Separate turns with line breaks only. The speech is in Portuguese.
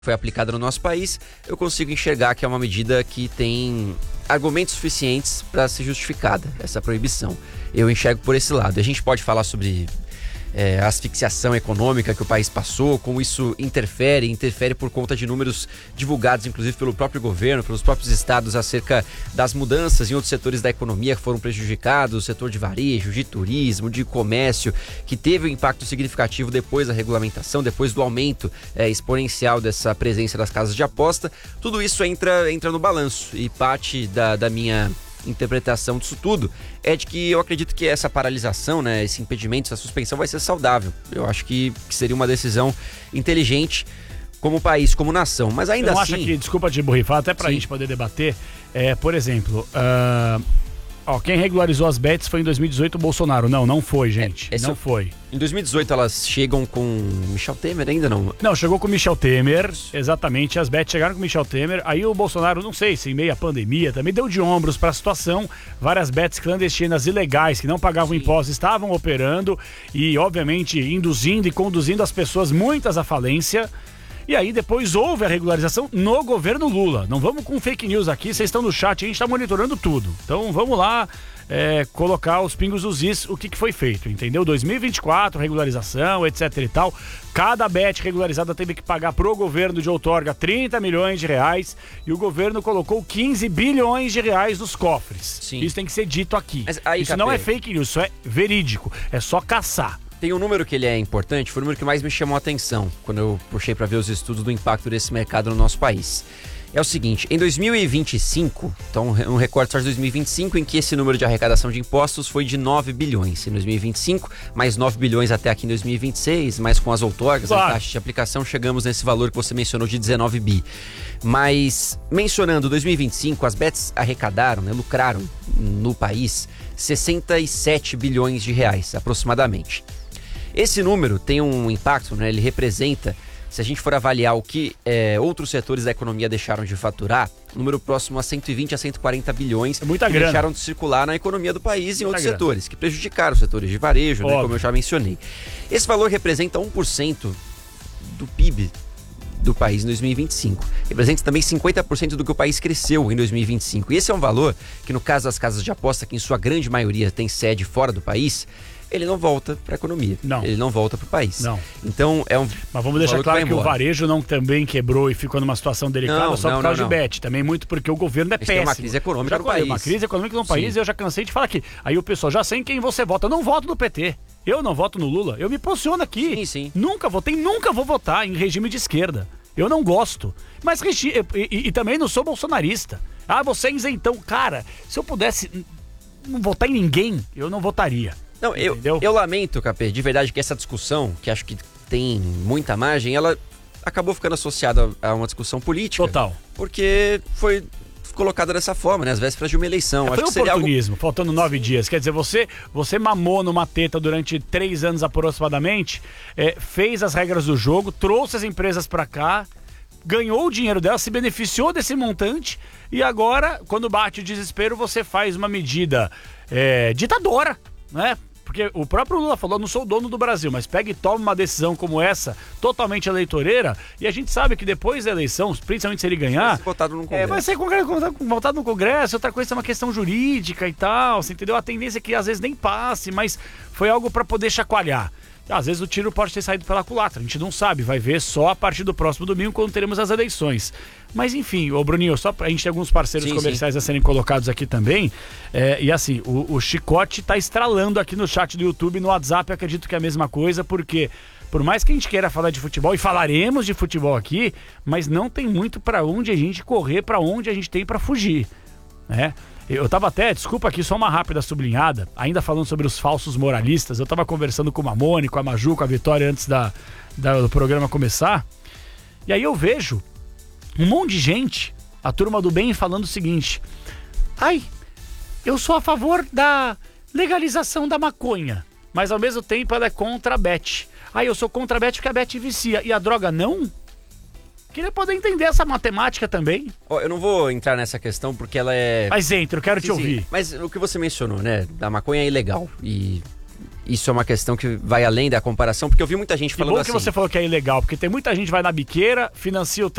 foi aplicada no nosso país, eu consigo enxergar que é uma medida que tem argumentos suficientes para ser justificada, essa proibição. Eu enxergo por esse lado. A gente pode falar sobre a asfixiação econômica que o país passou, como isso interfere por conta de números divulgados, inclusive pelo próprio governo, pelos próprios estados, acerca das mudanças em outros setores da economia que foram prejudicados, o setor de varejo, de turismo, de comércio, que teve um impacto significativo depois da regulamentação, depois do aumento exponencial dessa presença das casas de aposta. Tudo isso entra no balanço, e parte da minha interpretação disso tudo é de que eu acredito que essa paralisação, né, esse impedimento, essa suspensão vai ser saudável. Eu acho que seria uma decisão inteligente como país, como nação, mas ainda assim...
Você não acha que, desculpa te borrifar, até pra gente poder debater, por exemplo, quem regularizou as bets foi em 2018 o Bolsonaro. Não foi, gente. Não foi.
Em 2018 elas chegam com Michel Temer ainda não?
Não, chegou com Michel Temer, exatamente. As bets chegaram com Michel Temer. Aí o Bolsonaro, não sei se em meio à pandemia, também deu de ombros para a situação. Várias bets clandestinas ilegais que não pagavam impostos estavam operando e, obviamente, induzindo e conduzindo as pessoas, muitas, à falência. E aí depois houve a regularização no governo Lula. Não vamos com fake news aqui, vocês estão no chat, a gente está monitorando tudo. Então vamos lá colocar os pingos dos is, o que foi feito, entendeu? 2024, regularização, etc e tal. Cada bet regularizada teve que pagar pro governo de outorga 30 milhões de reais e o governo colocou 15 bilhões de reais nos cofres.
Sim.
Isso tem que ser dito aqui.
Aí,
isso não é fake news, isso é verídico, é só caçar.
Tem um número que ele é importante, foi o número que mais me chamou a atenção quando eu puxei para ver os estudos do impacto desse mercado no nosso país. É o seguinte, em 2025, então um recorte só de 2025, em que esse número de arrecadação de impostos foi de 9 bilhões em 2025, mais 9 bilhões até aqui em 2026, mas com as outorgas, claro, a taxa de aplicação, chegamos nesse valor que você mencionou de 19 bi. Mas, mencionando 2025, as bets arrecadaram, lucraram no país 67 bilhões de reais, aproximadamente. Esse número tem um impacto, ele representa, se a gente for avaliar o que outros setores da economia deixaram de faturar, um número próximo a 120 a 140 bilhões que deixaram de circular na economia do país e em outros setores, que prejudicaram os setores de varejo, como eu já mencionei. Esse valor representa 1% do PIB do país em 2025. Representa também 50% do que o país cresceu em 2025. E esse é um valor que, no caso das casas de aposta, que em sua grande maioria tem sede fora do país, ele não volta para a economia. Não. Ele não volta para o país.
Não.
Então,
Mas vamos deixar claro que o varejo não também quebrou e ficou numa situação delicada só por causa de bet. Também muito porque o governo é péssimo. Tem
uma crise econômica no país.
Uma crise econômica no país e eu já cansei de falar aqui. Aí o pessoal já sei em quem você vota. Eu não voto no PT. Eu não voto no Lula. Eu me posiciono aqui.
Sim.
Nunca votei, nunca vou votar em regime de esquerda. Eu não gosto. Mas e também não sou bolsonarista. Vocês então, cara, se eu pudesse não votar em ninguém, eu não votaria.
Não, eu lamento, Capê, de verdade, que essa discussão, que acho que tem muita margem, ela acabou ficando associada a uma discussão política.
Total.
Porque foi colocada dessa forma, às vésperas de uma eleição.
Foi oportunismo, faltando 9 dias. Quer dizer, você mamou numa teta durante 3 anos aproximadamente, fez as regras do jogo, trouxe as empresas pra cá, ganhou o dinheiro dela, se beneficiou desse montante e agora, quando bate o desespero, você faz uma medida ditadora, né? Porque o próprio Lula falou, não sou o dono do Brasil, mas pega e toma uma decisão como essa, totalmente eleitoreira, e a gente sabe que depois da eleição, principalmente se ele ganhar...
Vai ser votado no Congresso.
Vai ser votado no Congresso, outra coisa é uma questão jurídica e tal, você entendeu? A tendência é que às vezes nem passe, mas foi algo para poder chacoalhar. Às vezes o tiro pode ter saído pela culatra, a gente não sabe, vai ver só a partir do próximo domingo, quando teremos as eleições. Mas enfim, Bruninho, só a gente tem alguns parceiros comerciais a serem colocados aqui também, e assim, o chicote tá estralando aqui no chat do YouTube, no WhatsApp eu acredito que é a mesma coisa, porque por mais que a gente queira falar de futebol, e falaremos de futebol aqui, mas não tem muito para onde a gente correr, para onde a gente tem para fugir, né? Eu tava até, desculpa aqui, só uma rápida sublinhada, ainda falando sobre os falsos moralistas, eu tava conversando com o Mamone, com a Maju, com a Vitória antes do programa começar, e aí eu vejo um monte de gente, a turma do bem, falando o seguinte: eu sou a favor da legalização da maconha, mas ao mesmo tempo ela é contra a bet. Eu sou contra a bet porque a bet vicia, e a droga não? Queria poder entender essa matemática também.
Eu não vou entrar nessa questão porque ela é...
Mas entra, eu quero te ouvir.
Mas o que você mencionou, né? Da maconha é ilegal. E isso é uma questão que vai além da comparação, porque eu vi muita gente
Que
falando
bom
assim...
que você falou que é ilegal, porque tem muita gente que vai na biqueira, financia o